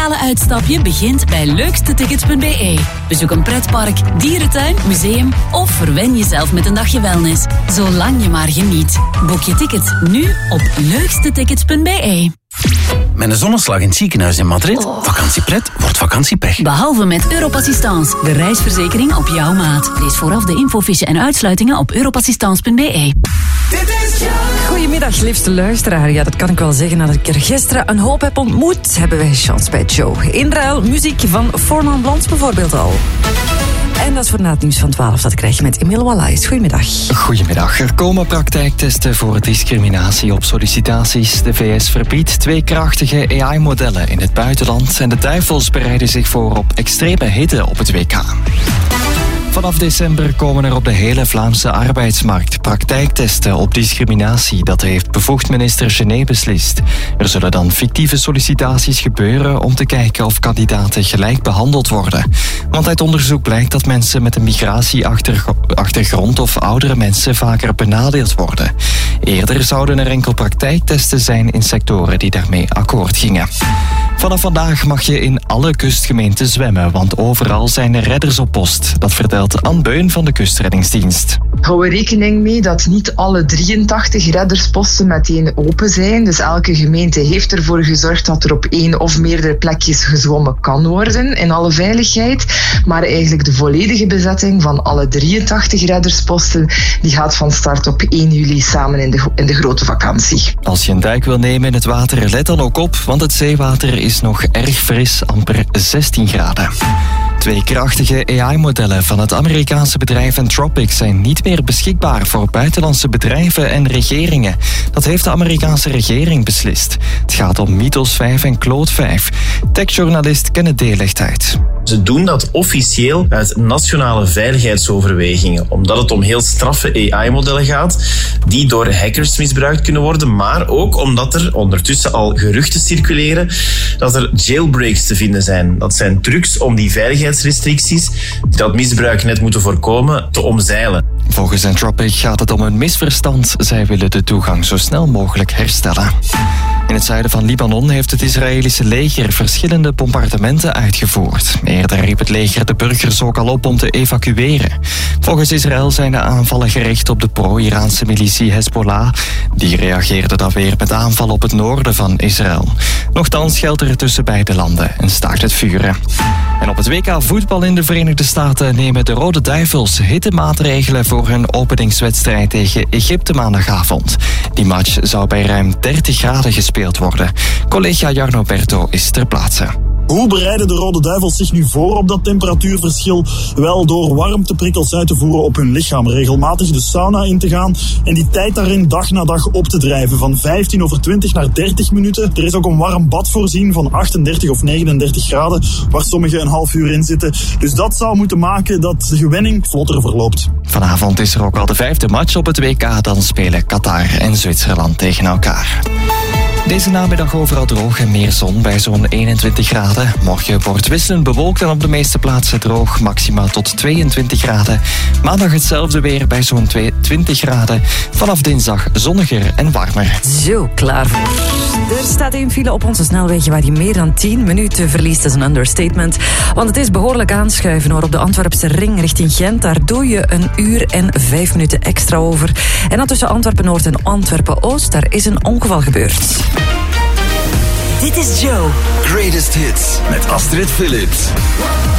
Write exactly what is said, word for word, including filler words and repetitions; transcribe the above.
ideale uitstapje begint bij leukste tickets punt b e. Bezoek een pretpark, dierentuin, museum of verwen jezelf met een dagje wellness. Zolang je maar geniet. Boek je tickets nu op leukste tickets punt b e. Met een zonneslag in het ziekenhuis in Madrid. Oh. Vakantiepret wordt vakantiepech. Behalve met Europassistance, de reisverzekering op jouw maat. Lees vooraf de infofiche en uitsluitingen op europassistance punt b e. Goedemiddag, liefste luisteraar. Ja, dat kan ik wel zeggen. Nadat ik er gisteren een hoop heb ontmoet, hebben wij chance bij Joe. In ruil muziek van Forman Blans bijvoorbeeld al. En dat is voor na het nieuws van twaalf. Dat krijg je met Emile Wallace. Goedemiddag. Goedemiddag. Er komen praktijktesten voor discriminatie op sollicitaties. De V S verbiedt twee krachtige A I-modellen in het buitenland. En de duivels bereiden zich voor op extreme hitte op het W K. Vanaf december komen er op de hele Vlaamse arbeidsmarkt praktijktesten op discriminatie. Dat heeft bevoegd minister Genet beslist. Er zullen dan fictieve sollicitaties gebeuren om te kijken of kandidaten gelijk behandeld worden. Want uit onderzoek blijkt dat mensen met een migratieachtergrond of oudere mensen vaker benadeeld worden. Eerder zouden er enkel praktijktesten zijn in sectoren die daarmee akkoord gingen. Vanaf vandaag mag je in alle kustgemeenten zwemmen, want overal zijn er redders op post. Dat vertelt Anne Beun van de Kustreddingsdienst. Hou er rekening mee dat niet alle drieëntachtig reddersposten meteen open zijn. Dus elke gemeente heeft ervoor gezorgd dat er op één of meerdere plekjes gezwommen kan worden in alle veiligheid. Maar eigenlijk de volledige bezetting van alle drieëntachtig reddersposten die gaat van start op één juli samen in de, in de grote vakantie. Als je een duik wil nemen in het water, let dan ook op, want het zeewater is nog erg fris, amper zestien graden. Twee krachtige A I-modellen van het Amerikaanse bedrijf Anthropic zijn niet meer beschikbaar voor buitenlandse bedrijven en regeringen. Dat heeft de Amerikaanse regering beslist. Het gaat om Mythos vijf en Claude vijf. Techjournalist Kenneth D. legt uit. Ze doen dat officieel uit nationale veiligheidsoverwegingen, omdat het om heel straffe A I-modellen gaat, die door hackers misbruikt kunnen worden, maar ook omdat er ondertussen al geruchten circuleren dat er jailbreaks te vinden zijn. Dat zijn trucs om die veiligheidsrestricties, die dat misbruik net moeten voorkomen, te omzeilen. Volgens Anthropic gaat het om een misverstand. Zij willen de toegang zo snel mogelijk herstellen. In het zuiden van Libanon heeft het Israëlische leger verschillende bombardementen uitgevoerd. Eerder riep het leger de burgers ook al op om te evacueren. Volgens Israël zijn de aanvallen gericht op de pro-Iraanse militie Hezbollah. Die reageerde dan weer met aanvallen op het noorden van Israël. Nochtans geldt er tussen beide landen een staakt het vuren. En op het W K voetbal in de Verenigde Staten nemen de Rode Duivels hittemaatregelen voor hun openingswedstrijd tegen Egypte maandagavond. Die match zou bij ruim dertig graden gespeeld worden. Collega Jarno Berto is ter plaatse. Hoe bereiden de Rode Duivels zich nu voor op dat temperatuurverschil? Wel door warmteprikkels uit te voeren op hun lichaam, regelmatig de sauna in te gaan en die tijd daarin dag na dag op te drijven, van vijftien over twintig naar dertig minuten. Er is ook een warm bad voorzien van achtendertig of negenendertig graden, waar sommigen een half uur in zitten. Dus dat zou moeten maken dat de gewenning vlotter verloopt. Vanavond is er ook al de vijfde match op het W K. Dan spelen Qatar en Zwitserland tegen elkaar. Deze namiddag overal droog en meer zon bij zo'n eenentwintig graden. Morgen wordt wisselend bewolkt en op de meeste plaatsen droog, maximaal tot tweeëntwintig graden. Maandag hetzelfde weer bij zo'n twintig graden. Vanaf dinsdag zonniger en warmer. Zo, klaar voor. Er staat een file op onze snelwegen waar je meer dan tien minuten verliest. Dat is een understatement. Want het is behoorlijk aanschuiven hoor. Op de Antwerpse ring richting Gent. Daar doe je een uur en vijf minuten extra over. En dan tussen Antwerpen-Noord en Antwerpen-Oost. Daar is een ongeval gebeurd. Dit is Joe. Greatest Hits met Astrid Phillips.